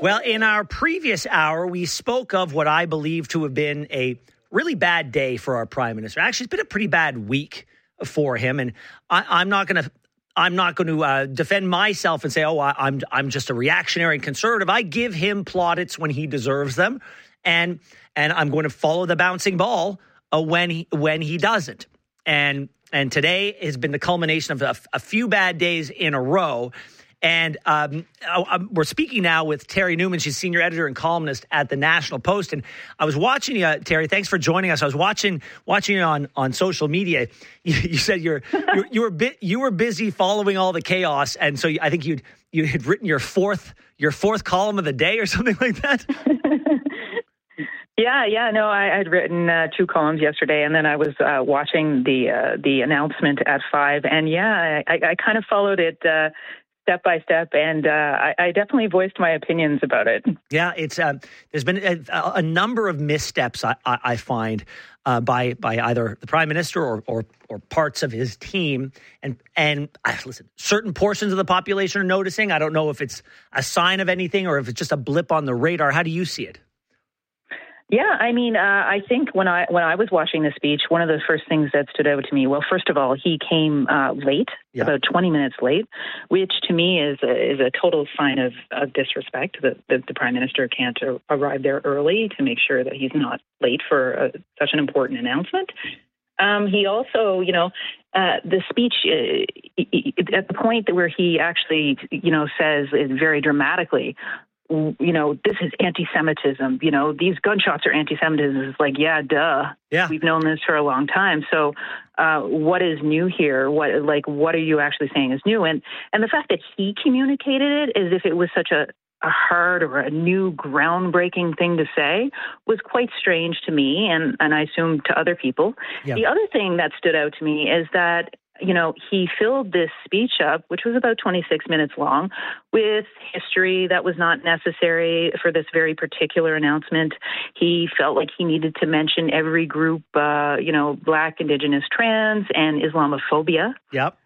Well, in our previous hour, we spoke of what I believe to have been a really bad day for our prime minister. Actually, it's been a pretty bad week for him, and I'm not going to defend myself and say, "Oh, I'm just a reactionary and conservative." I give him plaudits when he deserves them, and I'm going to follow the bouncing ball when he doesn't. And today has been the culmination of a few bad days in a row. And we're speaking now with Terry Newman. She's senior editor and columnist at the National Post. And I was watching you, Terry. Thanks for joining us. I was watching you on social media. You said you were busy following all the chaos, and so I think you had written your fourth column of the day or something like that. Yeah. No, I had written 2 columns yesterday, and then I was watching the announcement at 5. And I kind of followed it step by step, and I definitely voiced my opinions about it. Yeah, it's there's been a number of missteps I find by either the prime minister or parts of his team, and listen, certain portions of the population are noticing. I don't know if it's a sign of anything or if it's just a blip on the radar. How do you see it? Yeah, I mean, I think when I was watching the speech, one of the first things that stood out to me, well, first of all, he came late, about 20 minutes late, which to me is a total sign of disrespect that the prime minister can't arrive there early to make sure that he's not late for such an important announcement. He also, the speech at the point where he actually, says it very dramatically, this is anti-Semitism. These gunshots are anti-Semitism. It's like, yeah, duh. Yeah. We've known this for a long time. So what is new here? What are you actually saying is new? And the fact that he communicated it as if it was such a hard or a new groundbreaking thing to say was quite strange to me, and I assume to other people. Yeah. The other thing that stood out to me is that he filled this speech up, which was about 26 minutes long, with history that was not necessary for this very particular announcement. He felt like he needed to mention every group, Black, Indigenous, trans, and Islamophobia. Yep.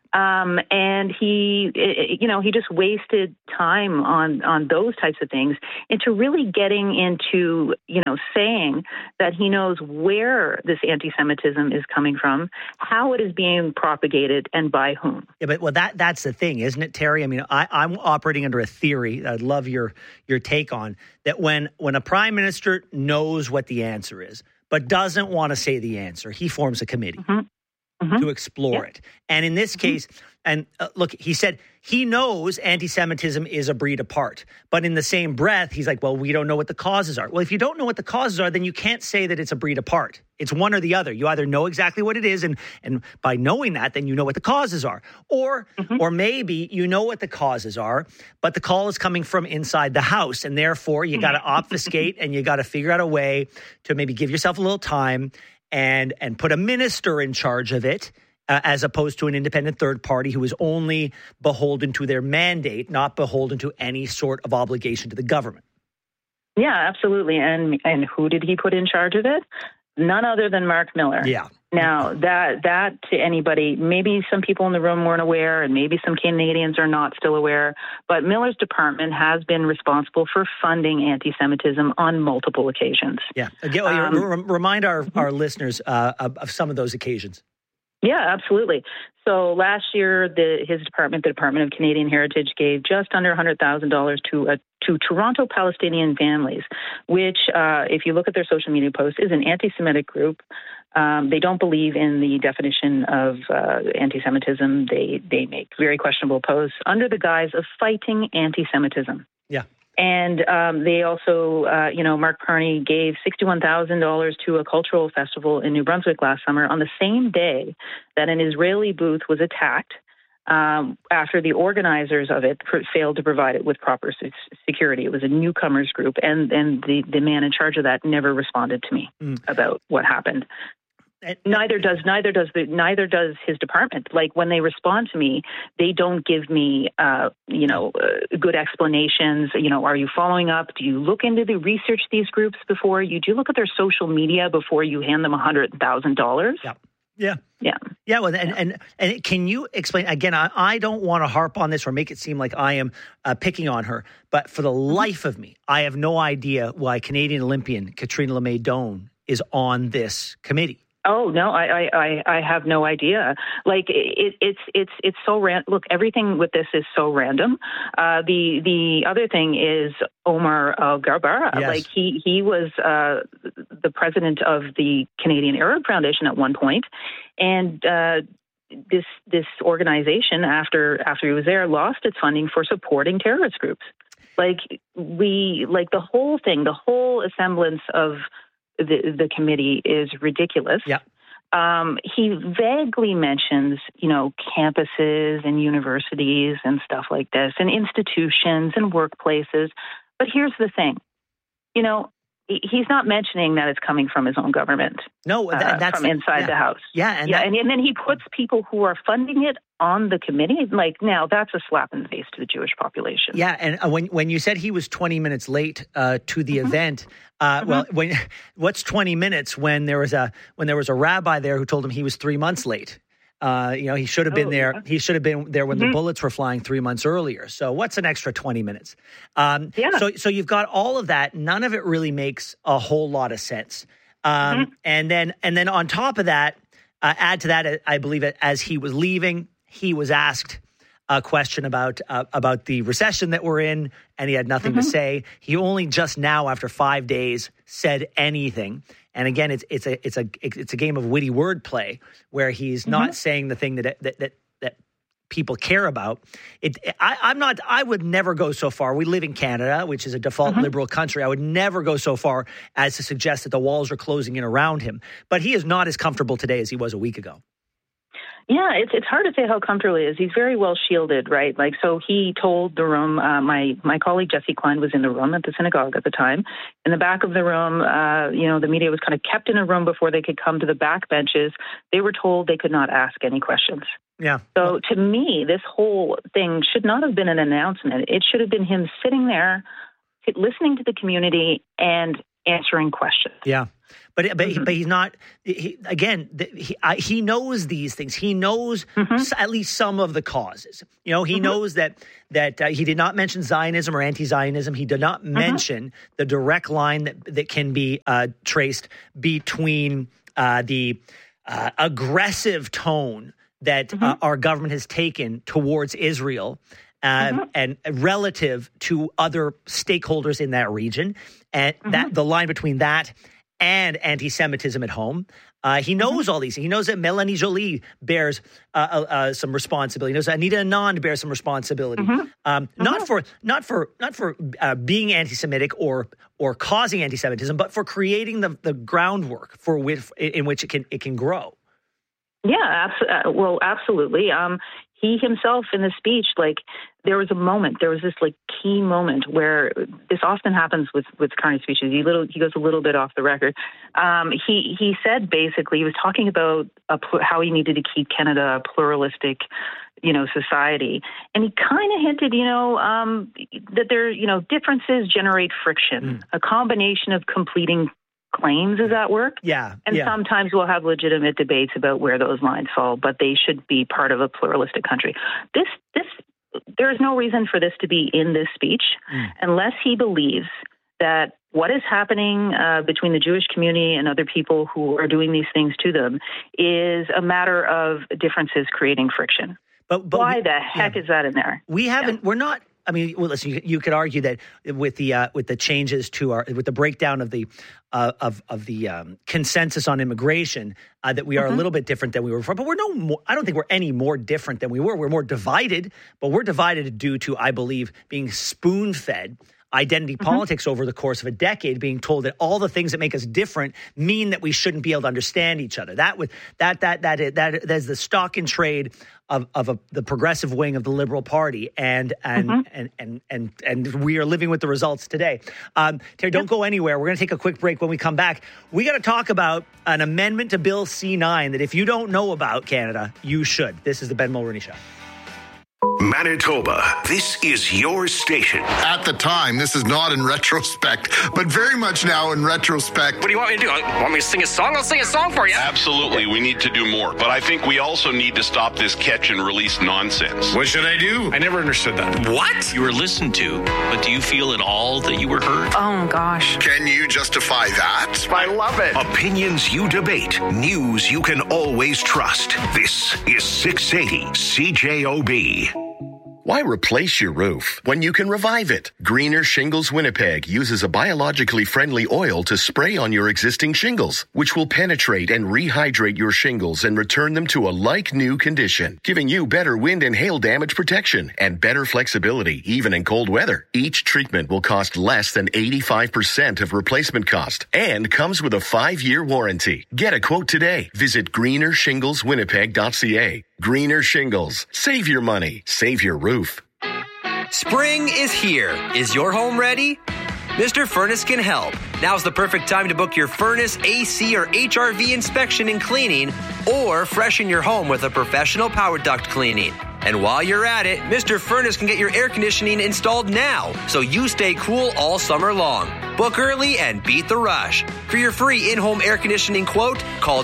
And he just wasted time on those types of things into really getting into, saying that he knows where this anti-Semitism is coming from, how it is being propagated, and by whom. Yeah, but that's the thing, isn't it, Terry? I mean, I'm operating under a theory that I'd love your take on, that when a prime minister knows what the answer is, but doesn't want to say the answer, he forms a committee. Mm-hmm. To explore it. And in this case, and look, he said he knows anti-Semitism is a breed apart. But in the same breath, he's like, well, we don't know what the causes are. Well, if you don't know what the causes are, then you can't say that it's a breed apart. It's one or the other. You either know exactly what it is, and by knowing that, then you know what the causes are. Or maybe you know what the causes are, but the call is coming from inside the house, and therefore you got to obfuscate and you got to figure out a way to maybe give yourself a little time and put a minister in charge of it, as opposed to an independent third party who is only beholden to their mandate, not beholden to any sort of obligation to the government. Yeah, absolutely. And who did he put in charge of it? None other than Mark Miller. Yeah. Now, that to anybody, maybe some people in the room weren't aware, and maybe some Canadians are not still aware, but Miller's department has been responsible for funding anti-Semitism on multiple occasions. Yeah. Again, remind our listeners of some of those occasions. Yeah, absolutely. So last year, his department, the Department of Canadian Heritage, gave just under $100,000 to Toronto Palestinian families, which, if you look at their social media posts, is an anti-Semitic group. They don't believe in the definition of anti-Semitism. They make very questionable posts under the guise of fighting anti-Semitism. Yeah. And they also, Mark Carney gave $61,000 to a cultural festival in New Brunswick last summer on the same day that an Israeli booth was attacked after the organizers of it failed to provide it with proper security. It was a newcomers group, and the man in charge of that never responded to me about what happened. Neither does his department. Like, when they respond to me, they don't give me, good explanations. Are you following up? Do you look into the research these groups before you? Do you look at their social media before you hand them $100,000? Yeah. Yeah. Yeah. Yeah. Well, and can you explain again? I don't want to harp on this or make it seem like I am picking on her, but for the life of me, I have no idea why Canadian Olympian Katrina LeMay Doan is on this committee. Oh no, I have no idea. Like it's so random. Look, everything with this is so random. The other thing is Omar Al-Garbara. Yes. Like he was the president of the Canadian Arab Foundation at one point, and this organization after he was there lost its funding for supporting terrorist groups. The whole thing, the whole semblance of the committee is ridiculous. Yeah. He vaguely mentions, campuses and universities and stuff like this, and institutions and workplaces. But here's the thing, he's not mentioning that it's coming from his own government. No, that's from inside the House. Yeah, and then he puts people who are funding it on the committee. Like, now that's a slap in the face to the Jewish population. Yeah, and when you said he was 20 minutes late to the event, well, what's 20 minutes when there was a rabbi there who told him he was 3 months late? He should have been there. He should have been there when the bullets were flying 3 months earlier. So what's an extra 20 minutes? So you've got all of that. None of it really makes a whole lot of sense. And then on top of that, add to that, I believe as he was leaving, he was asked a question about the recession that we're in, and he had nothing to say. He only just now, after 5 days, said anything. And again, it's a game of witty wordplay where he's not saying the thing that people care about. I would never go so far. We live in Canada, which is a default liberal country. I would never go so far as to suggest that the walls are closing in around him. But he is not as comfortable today as he was a week ago. Yeah, it's hard to say how comfortable he is. He's very well shielded, right? Like, so he told the room, my colleague Jesse Klein was in the room at the synagogue at the time. In the back of the room, the media was kind of kept in a room before they could come to the back benches. They were told they could not ask any questions. Yeah. So to me, this whole thing should not have been an announcement. It should have been him sitting there, listening to the community and answering questions. Yeah. But he's not. He knows these things. He knows at least some of the causes. He knows that he did not mention Zionism or anti-Zionism. He did not mention the direct line that can be traced between the aggressive tone that our government has taken towards Israel and relative to other stakeholders in that region, and that the line between that and anti-Semitism at home. He knows all these things. He knows that Melanie Joly bears some responsibility. He knows that Anita Anand bears some responsibility. Not for being anti-Semitic or causing anti-Semitism, but for creating the groundwork in which it can grow. Yeah, absolutely. He himself in the speech, there was this key moment where this often happens with Carney's speeches. He goes a little bit off the record. He said basically, he was talking about how he needed to keep Canada a pluralistic, society. And he kind of hinted, that there, differences generate friction. A combination of completing claims is at work. Yeah. And sometimes we'll have legitimate debates about where those lines fall, but they should be part of a pluralistic country. There is no reason for this to be in this speech unless he believes that what is happening between the Jewish community and other people who are doing these things to them is a matter of differences creating friction. But why the heck is that in there? We're not. I mean, well, listen. You could argue that with the changes with the breakdown of the consensus on immigration, that we are a little bit different than we were before. But we're no more. I don't think we're any more different than we were. We're more divided, but we're divided due to, I believe, being spoon-fed identity politics over the course of a decade, being told that all the things that make us different mean that we shouldn't be able to understand each other. That is the stock in trade of the progressive wing of the Liberal Party, and we are living with the results today. Terry, don't go anywhere. We're going to take a quick break. When we come back, we got to talk about an amendment to Bill C-9 that if you don't know about, Canada, you should. This is the Ben Mulroney Show. Manitoba, this is your station. At the time, this is not in retrospect, but very much now in retrospect. What do you want me to do? Want me to sing a song? I'll sing a song for you. Absolutely, we need to do more. But I think we also need to stop this catch and release nonsense. What should I do? I never understood that. What? You were listened to, but do you feel at all that you were heard? Oh, gosh. Can you justify that? I love it. Opinions you debate, news you can always trust. This is 680 CJOB. Why replace your roof when you can revive it? Greener Shingles Winnipeg uses a biologically friendly oil to spray on your existing shingles, which will penetrate and rehydrate your shingles and return them to a like-new condition, giving you better wind and hail damage protection and better flexibility, even in cold weather. Each treatment will cost less than 85% of replacement cost and comes with a 5-year warranty. Get a quote today. Visit greenershingleswinnipeg.ca. Greener Shingles. Save your money. Save your roof. Spring is here. Is your home ready? Mr. Furnace can help. Now's the perfect time to book your furnace, AC, or HRV inspection and cleaning, or freshen your home with a professional power duct cleaning. And while you're at it, Mr. Furnace can get your air conditioning installed now, so you stay cool all summer long. Book early and beat the rush. For your free in-home air conditioning quote, call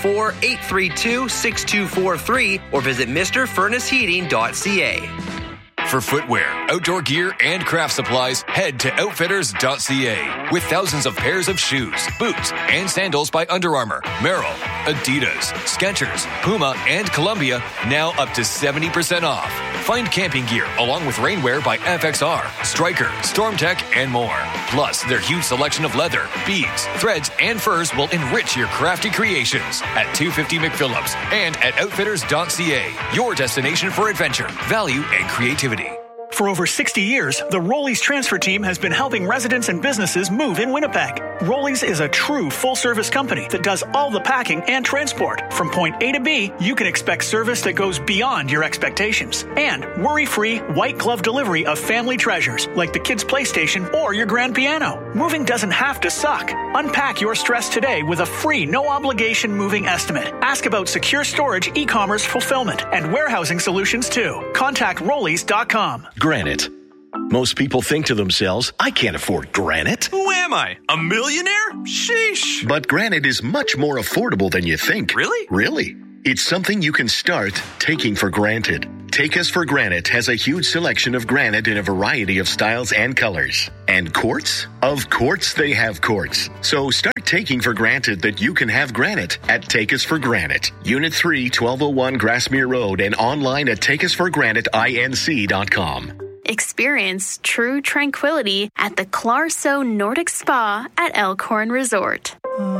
204-832-6243 or visit MrFurnaceHeating.ca. For footwear, outdoor gear, and craft supplies, head to Outfitters.ca. With thousands of pairs of shoes, boots, and sandals by Under Armour, Merrell, Adidas, Skechers, Puma, and Columbia, now up to 70% off. Find camping gear along with rainwear by FXR, Stryker, StormTech, and more. Plus, their huge selection of leather, beads, threads, and furs will enrich your crafty creations at 250 McPhillips and at Outfitters.ca. Your destination for adventure, value, and creativity. For over 60 years, the Rollies transfer team has been helping residents and businesses move in Winnipeg. Rollies is a true full-service company that does all the packing and transport. From point A to B, you can expect service that goes beyond your expectations. And worry-free, white-glove delivery of family treasures like the kids' PlayStation or your grand piano. Moving doesn't have to suck. Unpack your stress today with a free, no-obligation moving estimate. Ask about secure storage, e-commerce fulfillment, and warehousing solutions too. Contact Rollies.com. Granite. Most people think to themselves, I can't afford granite. Who am I? A millionaire? Sheesh. But granite is much more affordable than you think. Really? Really. It's something you can start taking for granted. Take Us for Granite has a huge selection of granite in a variety of styles and colors. And quartz? Of course they have quartz. So start taking for granted that you can have granite at Take Us for Granite. Unit 3, 1201 Grassmere Road, and online at takeusforgraniteinc.com. Experience true tranquility at the Clarso Nordic Spa at Elkhorn Resort.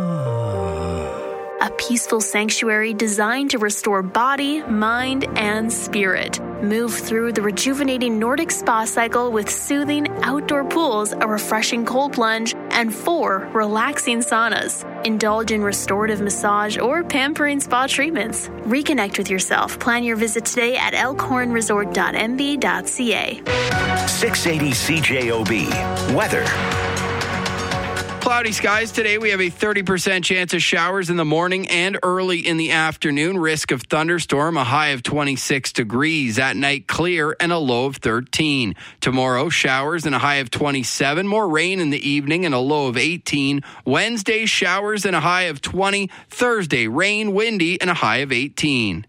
A peaceful sanctuary designed to restore body, mind, and spirit. Move through the rejuvenating Nordic spa cycle with soothing outdoor pools, a refreshing cold plunge, and 4 relaxing saunas. Indulge in restorative massage or pampering spa treatments. Reconnect with yourself. Plan your visit today at elkhornresort.mb.ca. 680 CJOB. Weather. Cloudy skies today. We have a 30% chance of showers in the morning and early in the afternoon. Risk of thunderstorm, a high of 26 degrees. At night, clear and a low of 13. Tomorrow, showers and a high of 27. More rain in the evening and a low of 18. Wednesday, showers and a high of 20. Thursday, rain, windy, and a high of 18.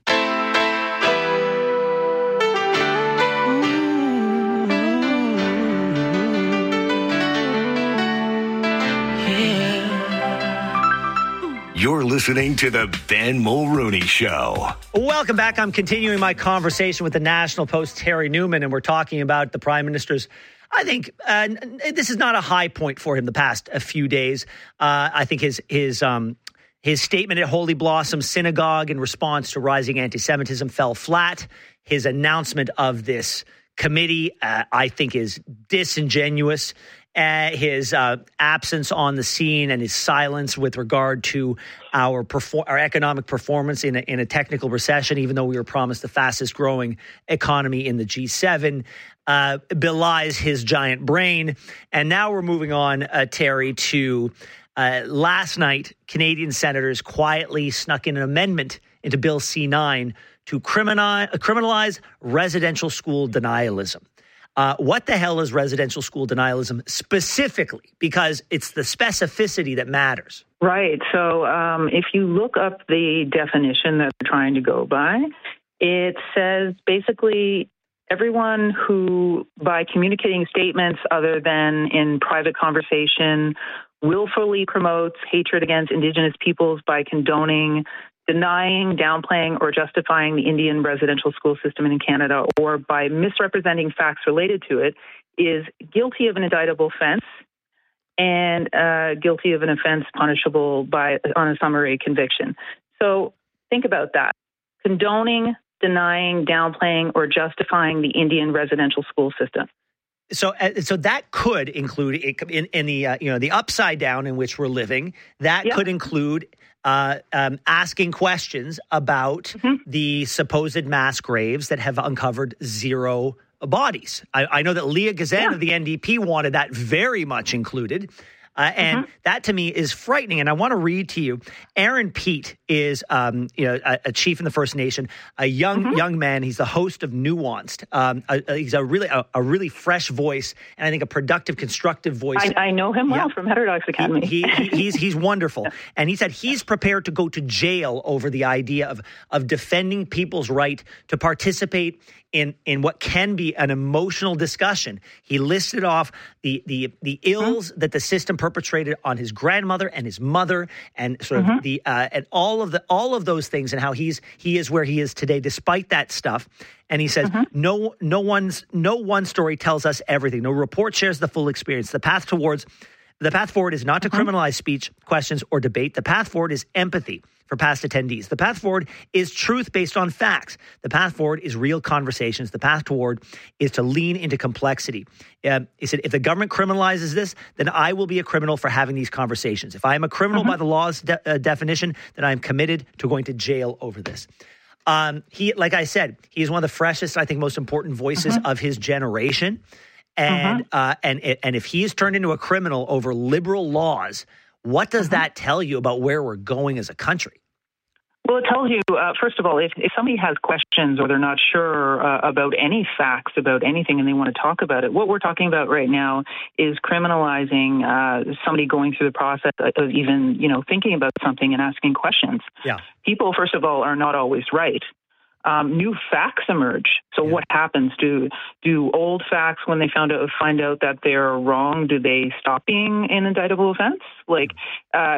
You're listening to the Ben Mulrooney Show. Welcome back. I'm continuing my conversation with the National Post, Terry Newman, and we're talking about the Prime Minister's, I think, this is not a high point for him the past a few days. I think his statement at Holy Blossom Synagogue in response to rising anti-Semitism fell flat. His announcement of this committee, I think, is disingenuous. His absence on the scene and his silence with regard to our economic performance in a technical recession, even though we were promised the fastest growing economy in the G7, belies his giant brain. And now we're moving on, Terry, to last night, Canadian senators quietly snuck in an amendment into Bill C-9 to criminalize residential school denialism. What the hell is residential school denialism specifically? Because it's the specificity that matters. Right. So if you look up the definition that they're trying to go by, it says basically everyone who, by communicating statements other than in private conversation, willfully promotes hatred against Indigenous peoples by condoning, denying, downplaying, or justifying the Indian residential school system in Canada, or by misrepresenting facts related to it, is guilty of an indictable offense and guilty of an offense punishable on a summary conviction. So think about that. Condoning, denying, downplaying, or justifying the Indian residential school system. So that could include in the upside down in which we're living. That could include asking questions about the supposed mass graves that have uncovered 0 bodies. I know that Leah Gazan of the NDP wanted that very much included. And that to me is frightening. And I want to read to you. Aaron Pete is, a chief in the First Nation, a young man. He's the host of Nuanced. He's a really fresh voice, and I think a productive, constructive voice. I know him well from Heterodox Academy. He's wonderful, and he said he's prepared to go to jail over the idea of defending people's right to participate in what can be an emotional discussion. He listed off the ills that the system perpetrated on his grandmother and his mother, and sort of and all of those things, and how he is where he is today despite that stuff. And he says no one story tells us everything. No report shares the full experience. The path forward is not to criminalize speech, questions, or debate. The path forward is empathy for past attendees. The path forward is truth based on facts. The path forward is real conversations. The path toward is to lean into complexity. He said, if the government criminalizes this, then I will be a criminal for having these conversations. If I am a criminal by the law's definition, then I am committed to going to jail over this. He, like I said, he is one of the freshest, I think, most important voices of his generation. And if he is turned into a criminal over liberal laws, what does that tell you about where we're going as a country? Well, it tells you, first of all, if somebody has questions or they're not sure about any facts about anything and they want to talk about it, what we're talking about right now is criminalizing somebody going through the process of even, thinking about something and asking questions. Yeah. People, first of all, are not always right. New facts emerge. So what happens? Do old facts, when they find out that they're wrong, do they stop being an indictable offense?